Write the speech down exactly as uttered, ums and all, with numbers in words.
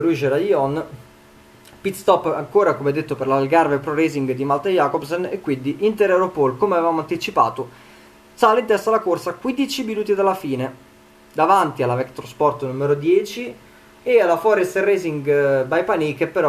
Rouge Rayon. Pit stop ancora come detto per l'Algarve Pro Racing di Malte Jacobsen, e quindi Inter Europol, come avevamo anticipato, sale in testa alla corsa a quindici minuti dalla fine, davanti alla Vector Sport numero dieci e alla Forest Racing by Panini, che però